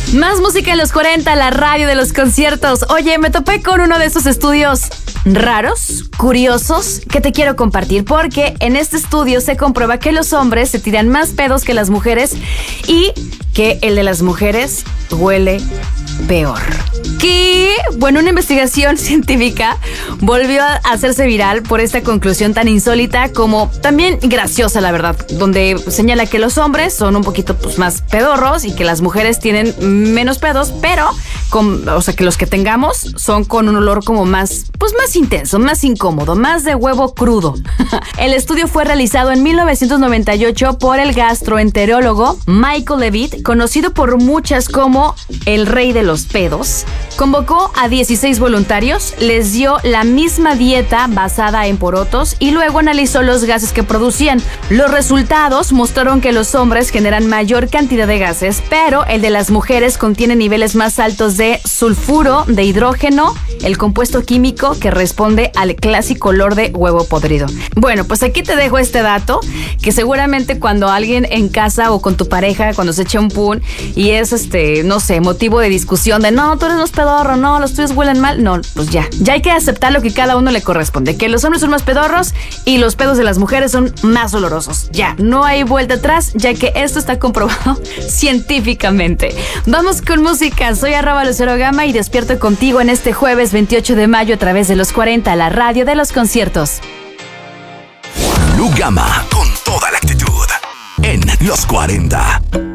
Más música en los 40, la radio de los conciertos. Oye, me topé con uno de esos estudios raros, curiosos, que te quiero compartir, porque en este estudio se comprueba que los hombres se tiran más pedos que las mujeres y que el de las mujeres huele peor. Que, bueno, una investigación científica volvió a hacerse viral por esta conclusión tan insólita como también graciosa, la verdad, donde señala que los hombres son un poquito más pedorros y que las mujeres tienen menos pedos, pero que los que tengamos son con un olor como más intenso, más incómodo, más de huevo crudo. El estudio fue realizado en 1998 por el gastroenterólogo Michael Levitt, conocido por muchas como el rey de los pedos. Convocó a 16 voluntarios, les dio la misma dieta basada en porotos y luego analizó los gases que producían. Los resultados mostraron que los hombres generan mayor cantidad de gases, pero el de las mujeres contiene niveles más altos de sulfuro, de hidrógeno, el compuesto químico que responde al clásico olor de huevo podrido. Bueno, pues aquí te dejo este dato, que seguramente cuando alguien en casa o con tu pareja, cuando se echa un pun y es motivo de discusión de no, tú eres más pedorro, no, los tuyos huelen mal, no, pues ya hay que aceptar lo que cada uno le corresponde, que los hombres son más pedorros y los pedos de las mujeres son más olorosos. Ya, no hay vuelta atrás, ya que esto está comprobado científicamente. Vamos con música, soy @LuceroGama y despierto contigo en este jueves 28 de mayo a través de los 40, la radio de los conciertos. Lu Gama, con toda la actitud, en los 40.